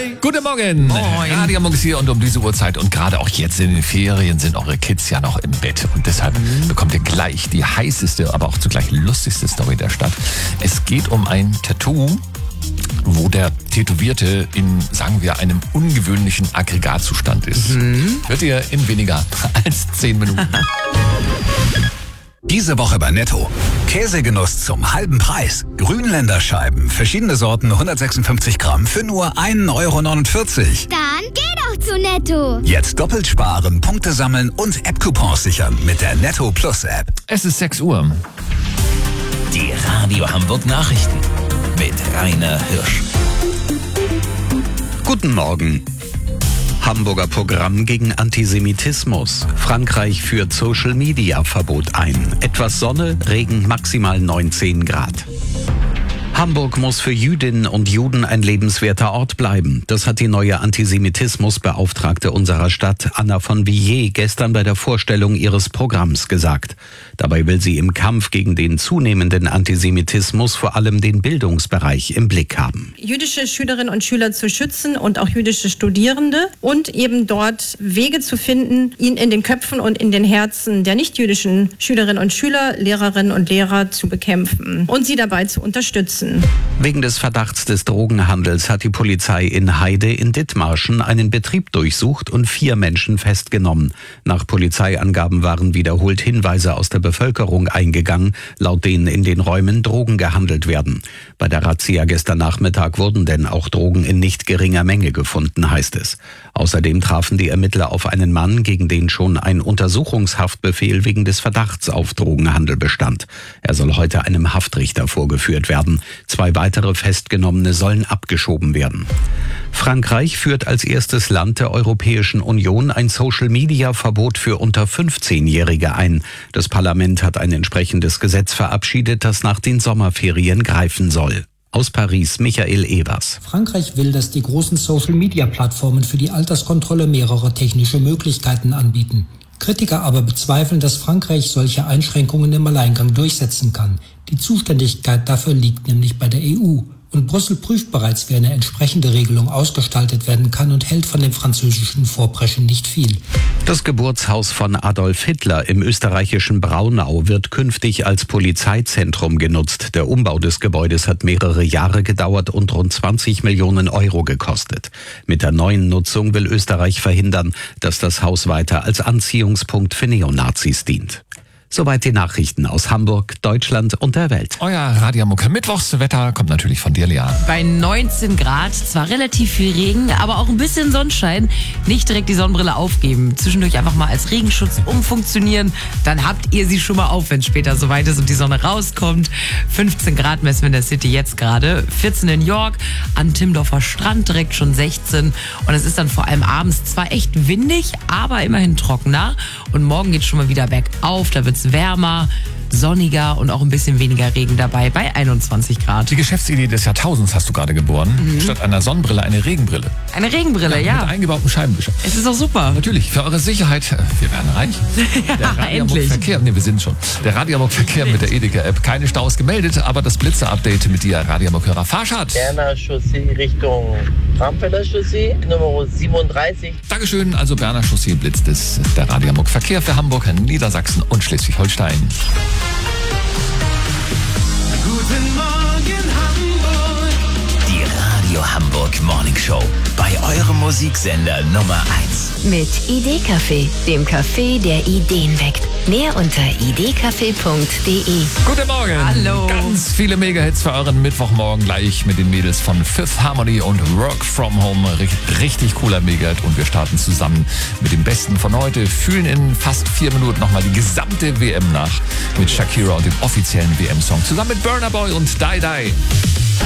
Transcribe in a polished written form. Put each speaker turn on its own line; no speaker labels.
Guten Morgen.
Moin.
Radio Hamburg ist hier und um diese Uhrzeit und gerade auch jetzt in den Ferien sind eure Kids ja noch im Bett. Und deshalb bekommt ihr gleich die heißeste, aber auch zugleich lustigste Story der Stadt. Es geht um ein Tattoo, wo der Tätowierte in, sagen wir, einem ungewöhnlichen Aggregatzustand ist. Hört ihr in weniger als 10 Minuten.
Diese Woche bei Netto. Käsegenuss zum halben Preis. Grünländerscheiben, verschiedene Sorten, 156 Gramm für nur 1,49 Euro.
Dann geh doch zu Netto.
Jetzt doppelt sparen, Punkte sammeln und App-Coupons sichern mit der Netto Plus App.
Es ist 6 Uhr.
Die Radio Hamburg Nachrichten mit Rainer Hirsch.
Guten Morgen. Hamburger Programm gegen Antisemitismus. Frankreich führt Social-Media-Verbot ein. Etwas Sonne, Regen, maximal 19 Grad. Hamburg muss für Jüdinnen und Juden ein lebenswerter Ort bleiben. Das hat die neue Antisemitismusbeauftragte unserer Stadt, Anna von Villiers, gestern bei der Vorstellung ihres Programms gesagt. Dabei will sie im Kampf gegen den zunehmenden Antisemitismus vor allem den Bildungsbereich im Blick haben.
Jüdische Schülerinnen und Schüler zu schützen und auch jüdische Studierende und eben dort Wege zu finden, ihn in den Köpfen und in den Herzen der nichtjüdischen Schülerinnen und Schüler, Lehrerinnen und Lehrer zu bekämpfen und sie dabei zu unterstützen.
Wegen des Verdachts des Drogenhandels hat die Polizei in Heide in Dithmarschen einen Betrieb durchsucht und 4 Menschen festgenommen. Nach Polizeiangaben waren wiederholt Hinweise aus der Bevölkerung eingegangen, laut denen in den Räumen Drogen gehandelt werden. Bei der Razzia gestern Nachmittag wurden denn auch Drogen in nicht geringer Menge gefunden, heißt es. Außerdem trafen die Ermittler auf einen Mann, gegen den schon ein Untersuchungshaftbefehl wegen des Verdachts auf Drogenhandel bestand. Er soll heute einem Haftrichter vorgeführt werden. 2 weitere Festgenommene sollen abgeschoben werden. Frankreich führt als erstes Land der Europäischen Union ein Social-Media-Verbot für unter 15-Jährige ein. Das Parlament hat ein entsprechendes Gesetz verabschiedet, das nach den Sommerferien greifen soll. Aus Paris, Michael Evers.
Frankreich will, dass die großen Social-Media-Plattformen für die Alterskontrolle mehrere technische Möglichkeiten anbieten. Kritiker aber bezweifeln, dass Frankreich solche Einschränkungen im Alleingang durchsetzen kann. Die Zuständigkeit dafür liegt nämlich bei der EU. Und Brüssel prüft bereits, wie eine entsprechende Regelung ausgestaltet werden kann und hält von dem französischen Vorpreschen nicht viel.
Das Geburtshaus von Adolf Hitler im österreichischen Braunau wird künftig als Polizeizentrum genutzt. Der Umbau des Gebäudes hat mehrere Jahre gedauert und rund 20 Millionen Euro gekostet. Mit der neuen Nutzung will Österreich verhindern, dass das Haus weiter als Anziehungspunkt für Neonazis dient. Soweit die Nachrichten aus Hamburg, Deutschland und der Welt.
Euer Radio Hamburg Mittwochswetter kommt natürlich von dir, Lea.
Bei 19 Grad, zwar relativ viel Regen, aber auch ein bisschen Sonnenschein. Nicht direkt die Sonnenbrille aufgeben. Zwischendurch einfach mal als Regenschutz umfunktionieren. Dann habt ihr sie schon mal auf, wenn es später soweit ist und die Sonne rauskommt. 15 Grad messen wir in der City jetzt gerade. 14 in York, am Timmendorfer Strand direkt schon 16. Und es ist dann vor allem abends zwar echt windig, aber immerhin trockener. Und morgen geht es schon mal wieder bergauf. Da wird es wärmer, sonniger und auch ein bisschen weniger Regen dabei bei 21 Grad.
Die Geschäftsidee des Jahrtausends hast du gerade geboren. Statt einer Sonnenbrille eine Regenbrille.
Eine Regenbrille, ja.
Mit eingebautem Scheibenwischer.
Es ist auch super.
Natürlich, für eure Sicherheit, wir werden reich. Der Radio Hamburg
endlich.
Verkehr, wir sind schon. Der Radio Hamburg Verkehr mit der Edeka-App. Keine Staus gemeldet, aber das Blitzer-Update mit dir, Radio Hamburg-Hörer Fahrschad.
Berner Chaussee Richtung Bramfelder Chaussee, Nummer 37.
Dankeschön, also Berner Chaussee blitzt es. Der Radio Hamburg Verkehr für Hamburg, Niedersachsen und Schleswig-Holstein.
Guten Morgen Hamburg. Die Radio Hamburg Morning Show. Bei eurem Musiksender Nummer 1.
Mit Idee-Café, dem Café, der Ideen weckt. Mehr unter idcafé.de.
Guten Morgen.
Hallo.
Ganz viele Mega-Hits für euren Mittwochmorgen gleich mit den Mädels von Fifth Harmony und Work From Home. Richtig cooler Mega-Hit und wir starten zusammen mit dem Besten von heute. Fühlen in fast 4 Minuten nochmal die gesamte WM nach mit Shakira und dem offiziellen WM-Song zusammen mit Burna Boy und Die Die.